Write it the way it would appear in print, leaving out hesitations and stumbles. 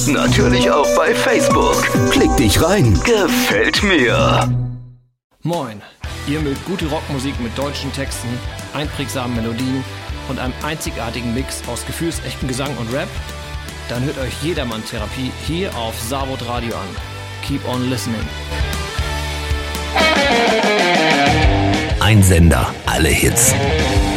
Natürlich auch bei Facebook. Klick dich rein. Gefällt mir. Moin, ihr mögt gute Rockmusik mit deutschen Texten, einprägsamen Melodien und einem einzigartigen Mix aus gefühlsechtem Gesang und Rap? Dann hört euch Jedermann-Therapie hier auf Savod Radio an. Keep on listening. Ein Sender, alle Hits.